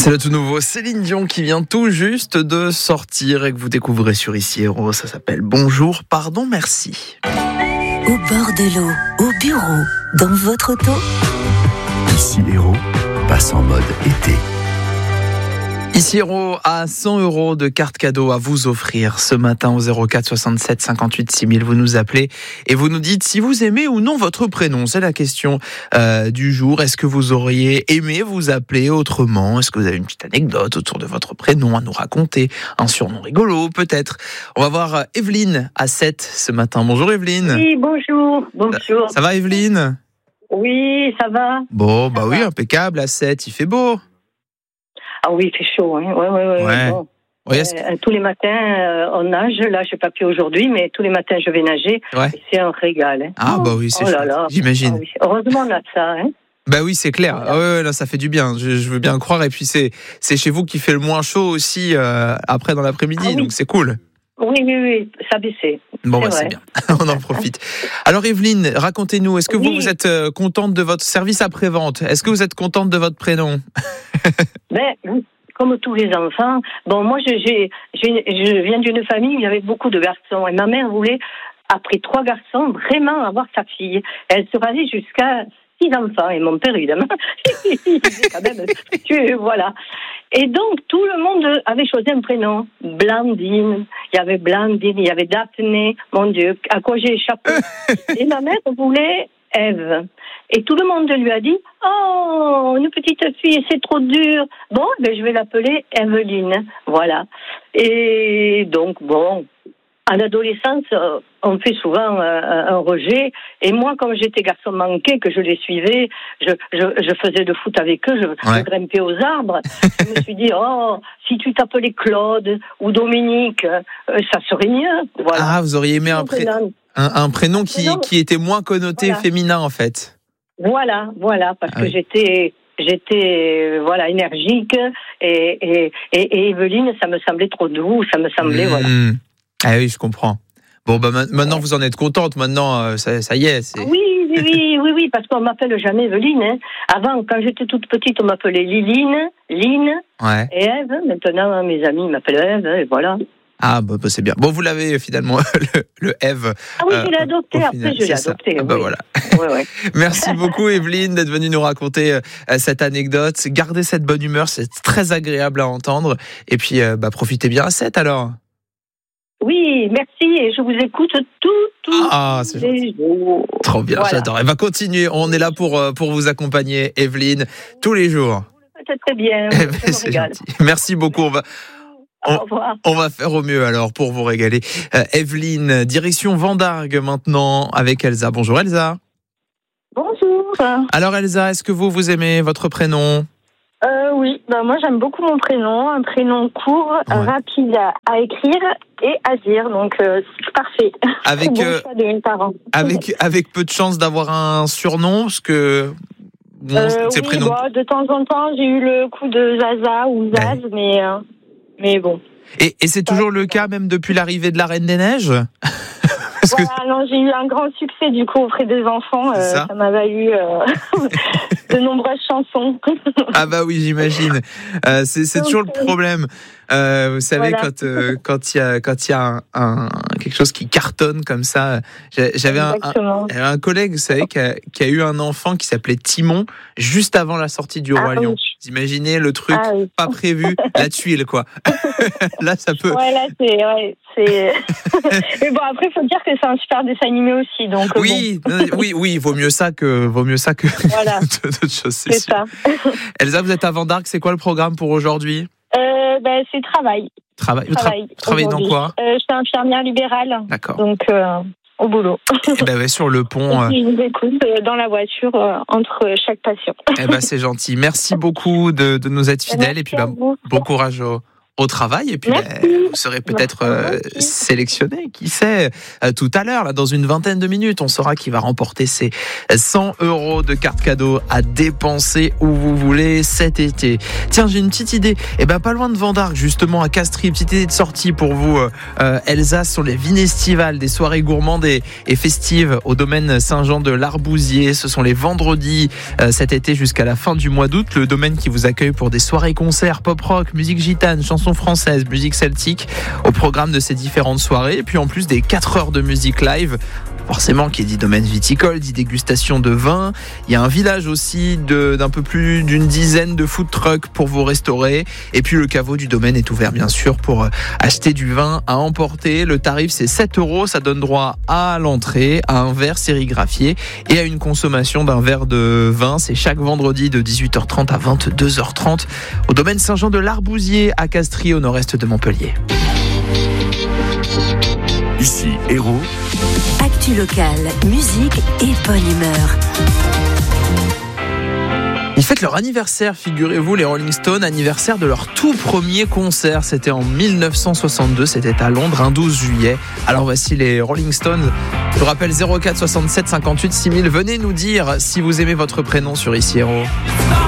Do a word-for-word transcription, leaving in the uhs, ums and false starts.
C'est le tout nouveau Céline Dion qui vient tout juste de sortir et que vous découvrez sur Ici Héros. Ça s'appelle Bonjour, pardon, merci. Au bord de l'eau, au bureau, dans votre auto. Ici Héros passe en mode été. Ici Héros a cent euros de carte cadeau à vous offrir ce matin au zéro quatre soixante-sept cinquante-huit six mille. Vous nous appelez et vous nous dites si vous aimez ou non votre prénom. C'est la question euh, du jour. Est-ce que vous auriez aimé vous appeler autrement ? Est-ce que vous avez une petite anecdote autour de votre prénom à nous raconter ? Un surnom rigolo peut-être ? On va voir Evelyne à sept ce matin. Bonjour Evelyne. Oui, bonjour. Bonjour. Ça va Evelyne ? Oui, ça va. Bon, bah ça oui, va. impeccable. À sept, il fait beau. Ah oui, il fait chaud. Hein. Ouais, ouais, ouais, Ouais. bon. Oui, Euh, tous les matins, euh, on nage. Là, je n'ai pas pu aujourd'hui, mais tous les matins, je vais nager. Ouais. Et c'est un régal. Hein. Ah bah oui, c'est oh là chouette, là. j'imagine. Ah oui. Heureusement, on a ça. Hein. Bah oui, c'est clair. Voilà. Ah ouais, ouais, là, ça fait du bien. Je, je veux bien croire. Et puis c'est c'est chez vous qui fait le moins chaud aussi euh, après dans l'après-midi, Ah oui. donc c'est cool. Oui, oui, oui, ça baissait. Bon, C'est bah, c'est vrai. bien. On en profite. Alors Evelyne, racontez-nous. Est-ce que vous Oui. vous êtes euh, contente de votre service après-vente ? Est-ce que vous êtes contente de votre prénom ? Ben, comme tous les enfants, bon, moi, je, j'ai, j'ai, je viens d'une famille où il y avait beaucoup de garçons. Et ma mère voulait, après trois garçons, vraiment avoir sa fille. Elle se allée jusqu'à six enfants. Et mon père, évidemment, il disait quand même, tu, voilà. Et donc, tout le monde avait choisi un prénom. Blandine. Il y avait Blandine, il y avait Daphné. Mon Dieu, à quoi j'ai échappé. Et ma mère voulait Ève. Et tout le monde lui a dit « Oh, une petite fille, c'est trop dur. Bon, ben, je vais l'appeler Evelyne. » Voilà. Et donc, bon, à l'adolescence, on fait souvent un rejet. Et moi, comme j'étais garçon manqué, que je les suivais, je, je, je faisais de foot avec eux, je, Ouais. je grimpais aux arbres. Je me suis dit « Oh, si tu t'appelais Claude ou Dominique, ça serait mieux. » Voilà. Ah, vous auriez aimé un, pré- un, un prénom qui, Prénom. qui était moins connoté Voilà. féminin en fait. Voilà, voilà, parce Ah que oui. j'étais, j'étais, euh, voilà, énergique et, et, et, et Evelyne, ça me semblait trop doux, ça me semblait, Mmh. voilà. Ah oui, je comprends. Bon, bah ma- maintenant vous en êtes contente. Maintenant, euh, ça, ça y est. C'est... Oui, oui, oui, oui, oui, parce qu'on m'appelle jamais Evelyne. Hein. Avant, quand j'étais toute petite, on m'appelait Liline, Line Ouais. et Ève. Maintenant, mes amis m'appellent Ève, et voilà. Ah bah, bah, c'est bien. Bon, vous l'avez finalement le, le Ève. Ah oui, euh, je l'ai adopté. au Après, final, je l'ai c'est ça. adopté. Ah bah oui. voilà. Ouais, ouais. Merci beaucoup Evelyne d'être venue nous raconter euh, cette anecdote. Gardez cette bonne humeur, c'est très agréable à entendre. Et puis euh, bah, profitez bien à sept alors. Oui, merci, et je vous écoute tout, tout Ah, c'est les jours. Trop bien, Voilà. j'adore. Elle va continuer. On est là pour, euh, pour vous accompagner, Evelyne, tous les jours. C'est très bien, Eh je ben, me c'est régale. gentil. Merci beaucoup. On va, Au revoir. on va faire au mieux alors pour vous régaler. Euh, Evelyne, direction Vendargue maintenant avec Elsa. Bonjour Elsa. Bonjour. Alors Elsa, est-ce que vous, vous aimez votre prénom ? Euh, oui, bah moi j'aime beaucoup mon prénom, un prénom court, Ouais. rapide à, à écrire et à dire, donc euh, c'est parfait. Avec, Bon euh, choix de mes parents. Avec, avec peu de chance d'avoir un surnom, parce que bon, Euh, ces oui, prénoms. bah, de temps en temps j'ai eu le coup de Zaza ou Zaz, mais euh, mais bon. Et, et c'est toujours le cas même depuis l'arrivée de la Reine des Neiges ? Parce que Voilà, non, j'ai eu un grand succès du coup auprès des enfants, C'est euh, ça. ça m'a valu euh, de nombreuses chansons. ah bah oui, j'imagine. Euh, c'est c'est toujours le problème. Euh, vous savez, Voilà. quand euh, quand il y a quand il y a un, un- quelque chose qui cartonne comme ça. J'ai- J'avais un, un, Exactement. j'avais un collègue, vous savez, qui a, qui a eu un enfant qui s'appelait Timon juste avant la sortie du Roi Ah Lion. oui. Vous imaginez le truc Ah oui. pas prévu, la tuile quoi. Là, ça peut. Ouais, là, c'est. Ouais, c'est... Mais bon, après, il faut dire que c'est un super dessin animé aussi. Donc, euh, Oui, euh, oui, oui, vaut mieux ça que vaut mieux ça que bon, voilà, d'autres choses. C'est c'est sûr. ça. Elsa, vous êtes à Vendargue. C'est quoi le programme pour aujourd'hui ? Euh, bah, c'est travail. Travail. Vous tra- travail travaillez dans aujourd'hui. quoi ? euh, Je suis infirmière libérale, D'accord. donc euh, au boulot. Eh ben ouais, sur le pont. Et euh, puis, je vous écoute euh, dans la voiture euh, entre chaque patient. eh ben c'est gentil. Merci beaucoup de, de nous être fidèles Merci et puis à bah, vous. bon courage au, au travail et puis bah, Merci. serez peut-être euh, sélectionné, qui sait, euh, tout à l'heure, là, dans une vingtaine de minutes, on saura qui va remporter ces cent euros de carte cadeau à dépenser où vous voulez cet été. Tiens, j'ai une petite idée. Eh ben, pas loin de Vendargue, justement, à Castries, petite idée de sortie pour vous, euh, Elsa, sur les vignes estivales, des soirées gourmandes et, et festives au domaine Saint-Jean de l'Arbousier. Ce sont les vendredis euh, cet été jusqu'à la fin du mois d'août. Le domaine qui vous accueille pour des soirées-concerts, pop-rock, musique gitane, chansons françaises, musique celtique au programme de ces différentes soirées. Et puis en plus des quatre heures de musique live. Forcément, qui dit domaine viticole, dit dégustation de vin. Il y a un village aussi de, d'un peu plus d'une dizaine de food trucks pour vous restaurer. Et puis le caveau du domaine est ouvert, bien sûr, pour acheter du vin à emporter. Le tarif, c'est sept euros. Ça donne droit à l'entrée, à un verre sérigraphié et à une consommation d'un verre de vin. C'est chaque vendredi de dix-huit heures trente à vingt-deux heures trente au domaine Saint-Jean de l'Arbousier à Castries, au nord-est de Montpellier. Ici Héros. Actu locale, musique et bonne humeur. Ils fêtent leur anniversaire, figurez-vous, les Rolling Stones, anniversaire de leur tout premier concert. C'était en mille neuf cent soixante-deux, c'était à Londres, un douze juillet. Alors voici les Rolling Stones. Je vous rappelle zéro quatre soixante-sept cinquante-huit six mille. Venez nous dire si vous aimez votre prénom sur Ici Héros.